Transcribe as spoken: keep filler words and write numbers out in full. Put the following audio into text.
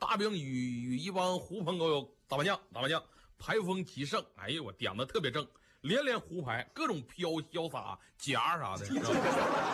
大饼与与一帮狐朋狗友打麻将，打麻将，牌风极盛。哎呦，我点的特别正，连连胡牌，各种飘潇洒夹啥的。